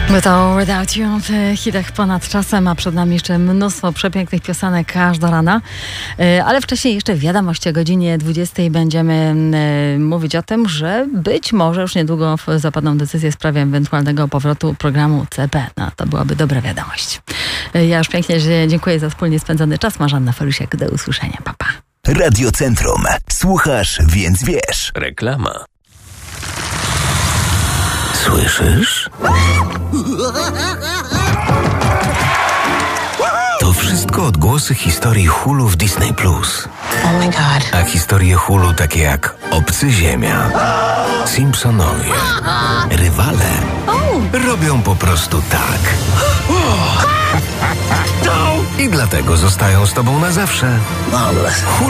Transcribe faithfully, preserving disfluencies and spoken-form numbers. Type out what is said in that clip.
To Without You w hitach ponad czasem, a przed nami jeszcze mnóstwo przepięknych piosenek każda rana. Ale wcześniej jeszcze w wiadomości o godzinie dwudziestej będziemy mówić o tym, że być może już niedługo zapadną decyzję w sprawie ewentualnego powrotu programu C P. No, to byłaby dobra wiadomość. Ja już pięknie dziękuję za wspólnie spędzony czas. Marzanna Felusiak, do usłyszenia. Pa, pa. Radio Centrum. Słuchasz, więc wiesz. Reklama. Słyszysz? To wszystko odgłosy historii Hulu w Disney Plus. Oh my god. A historie Hulu takie jak Obcy Ziemia, Simpsonowie, Rywale robią po prostu tak. I dlatego zostają z tobą na zawsze. Hulu